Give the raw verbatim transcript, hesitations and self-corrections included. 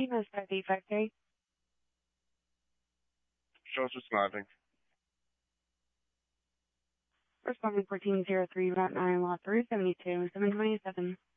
Enos five eight five three. Shows responding. Responding fourteen zero three, Route nine, Lot three seventy-two, seven twenty-seven.